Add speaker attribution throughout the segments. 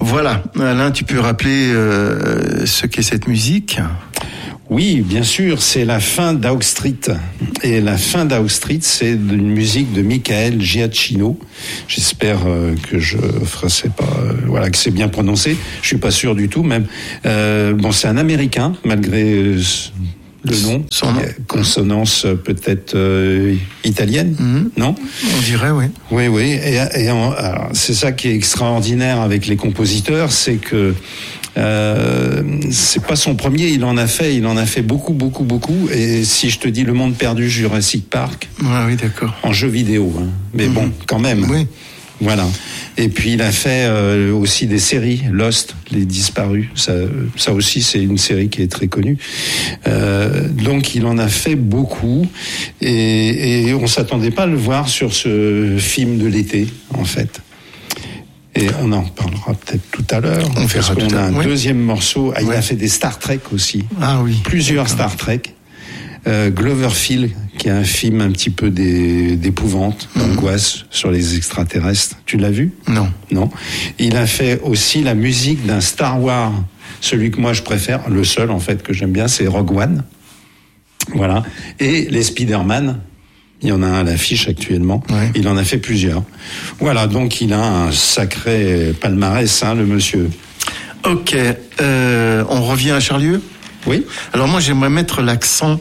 Speaker 1: Voilà, Alain, tu peux rappeler ce qu'est cette musique ?
Speaker 2: Oui, bien sûr, c'est la fin d'Oak Street. Et la fin d'Oak Street, c'est une musique de Michael Giacchino. J'espère que je ferai que c'est bien prononcé. Je suis pas sûr du tout, même. C'est un Américain, malgré le nom.
Speaker 1: Son nom.
Speaker 2: Consonance peut-être italienne, non ?
Speaker 1: On dirait, oui.
Speaker 2: Oui. Alors, c'est ça qui est extraordinaire avec les compositeurs, c'est que c'est pas son premier, il en a fait beaucoup. Et si je te dis Le Monde Perdu, Jurassic Park,
Speaker 1: oui, d'accord.
Speaker 2: En jeu vidéo, hein. Mais bon, quand même.
Speaker 1: Oui.
Speaker 2: Voilà. Et puis il a fait aussi des séries, Lost, Les Disparus. Ça aussi, c'est une série qui est très connue. Donc il en a fait beaucoup, et on s'attendait pas à le voir sur ce film de l'été, en fait. Et on en parlera peut-être tout à l'heure.
Speaker 1: On verra tout à l'heure.
Speaker 2: On a un deuxième morceau. Il a fait des Star Trek aussi.
Speaker 1: Ah oui.
Speaker 2: Plusieurs Star Trek. Cloverfield, qui est un film un petit peu d'épouvante, d'angoisse sur les extraterrestres. Tu l'as vu ? Non. Il a fait aussi la musique d'un Star Wars. Celui que moi je préfère, le seul en fait que j'aime bien, c'est Rogue One. Voilà. Et les Spider-Man. Il y en a un à l'affiche actuellement. Ouais. Il en a fait plusieurs. Voilà, donc il a un sacré palmarès, le monsieur.
Speaker 1: Ok, on revient à Charlieu ?
Speaker 2: Oui.
Speaker 1: Alors moi, j'aimerais mettre l'accent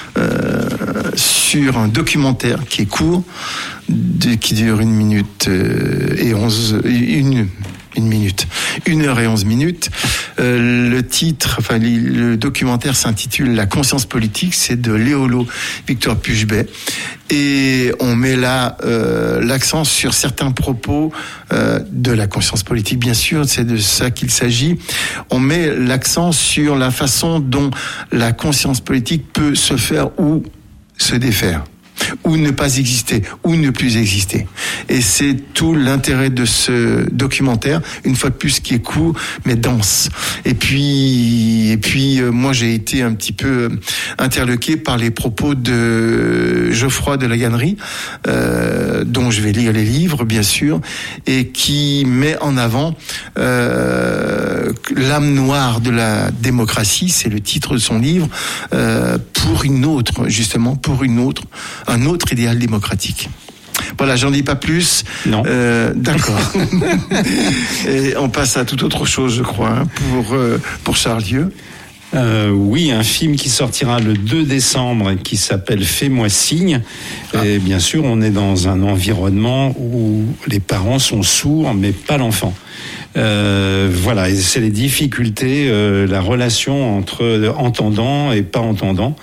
Speaker 1: sur un documentaire qui est court, qui dure 1 minute et 1h11 minutes. Le titre, le documentaire s'intitule La conscience politique, c'est de Léolo Victor Puchbet. Et on met là l'accent sur certains propos de la conscience politique, bien sûr, c'est de ça qu'il s'agit. On met l'accent sur la façon dont la conscience politique peut se faire ou se défaire, ou ne pas exister, ou ne plus exister. Et c'est tout l'intérêt de ce documentaire, une fois de plus, qui est court, mais dense. Et puis, moi, j'ai été un petit peu interloqué par les propos de Geoffroy de la Gannerie, dont je vais lire les livres, bien sûr, et qui met en avant l'âme noire de la démocratie, c'est le titre de son livre, pour un autre idéal démocratique. Voilà, j'en dis pas plus.
Speaker 2: Non.
Speaker 1: D'accord. Et on passe à toute autre chose, je crois, pour Charlieu.
Speaker 2: Oui, un film qui sortira le 2 décembre qui s'appelle Fais-moi signe. Et bien sûr, on est dans un environnement où les parents sont sourds, mais pas l'enfant. Voilà, et c'est les difficultés, la relation entre entendant et pas entendant.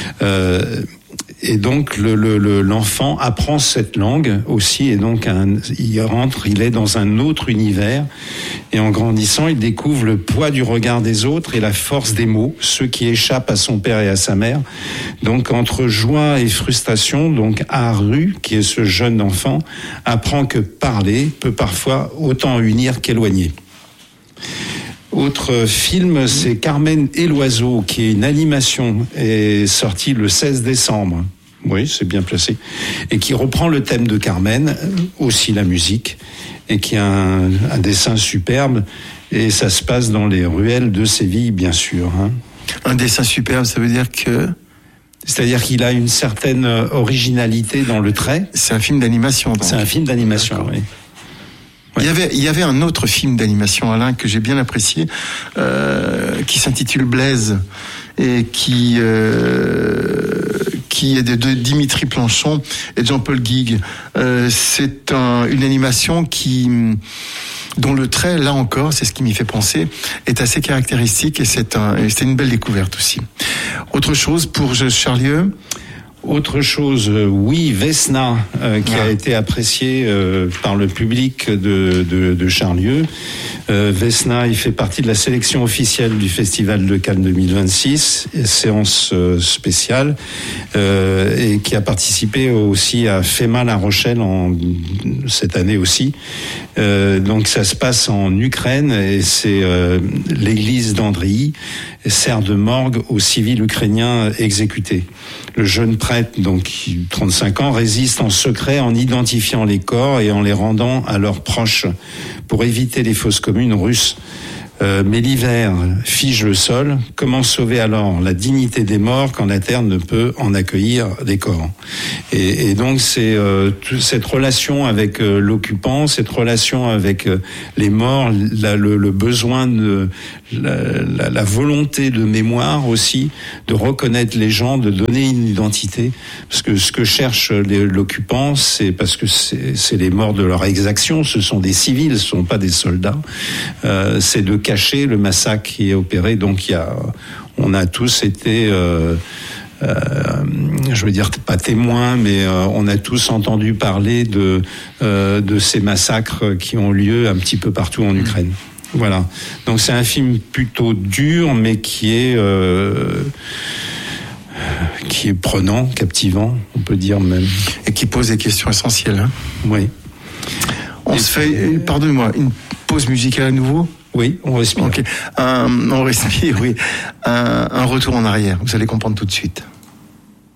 Speaker 2: Et donc l'enfant apprend cette langue aussi, et donc il est dans un autre univers, et en grandissant il découvre le poids du regard des autres et la force des mots, ceux qui échappent à son père et à sa mère. Donc entre joie et frustration, donc Haru, qui est ce jeune enfant, apprend que parler peut parfois autant unir qu'éloigner. Autre film, c'est Carmen et l'oiseau, qui est une animation, est sortie le 16 décembre. Oui, c'est bien placé. Et qui reprend le thème de Carmen, aussi la musique, et qui a un dessin superbe. Et ça se passe dans les ruelles de Séville, bien sûr.
Speaker 1: Un dessin superbe, ça veut dire que...
Speaker 2: C'est-à-dire qu'il a une certaine originalité dans le trait.
Speaker 1: C'est un film d'animation, donc.
Speaker 2: C'est un film d'animation, oui.
Speaker 1: Ouais. Il y avait un autre film d'animation, Alain, que j'ai bien apprécié, qui s'intitule Blaise, et qui est de Dimitri Planchon et Jean-Paul Guigues. C'est une animation dont le trait, là encore, c'est ce qui m'y fait penser, est assez caractéristique, et c'est une belle découverte aussi. Autre chose pour Charlieu?
Speaker 2: Autre chose, oui, Vesna, qui a été apprécié par le public de Charlieu. Vesna, il fait partie de la sélection officielle du Festival de Cannes 2026, séance spéciale, et qui a participé aussi à FEMA La Rochelle cette année aussi. Donc ça se passe en Ukraine, et c'est l'église d'Andriy sert de morgue aux civils ukrainiens exécutés. Le jeune prêtre Barrett, donc 35 ans, résiste en secret en identifiant les corps et en les rendant à leurs proches pour éviter les fosses communes russes. Mais l'hiver fige le sol. Comment sauver alors la dignité des morts quand la terre ne peut en accueillir des corps? Et donc c'est cette relation avec l'occupant, cette relation avec les morts, le besoin de la volonté de mémoire aussi, de reconnaître les gens, de donner une identité. Parce que ce que cherche l'occupant, c'est parce que c'est les morts de leur exaction. Ce sont des civils, ce sont pas des soldats. C'est de cacher le massacre qui est opéré. Donc on a tous été, je veux dire pas témoins, mais on a tous entendu parler de ces massacres qui ont lieu un petit peu partout en Ukraine. Voilà. Donc c'est un film plutôt dur, mais qui est prenant, captivant, on peut dire même.
Speaker 1: Et qui pose des questions essentielles. Hein.
Speaker 2: Oui.
Speaker 1: On se fait, pardonnez-moi, une pause musicale à nouveau.
Speaker 2: Oui, on respire.
Speaker 1: Ok. On respire, oui. Un retour en arrière. Vous allez comprendre tout de suite.